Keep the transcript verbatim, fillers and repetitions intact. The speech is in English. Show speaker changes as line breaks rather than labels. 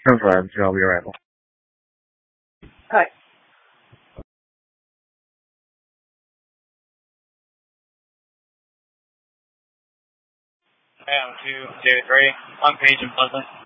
Confirmed. I'll be arrival.
Hi.
Hey, I'm two, David Brady, on page in Pleasant.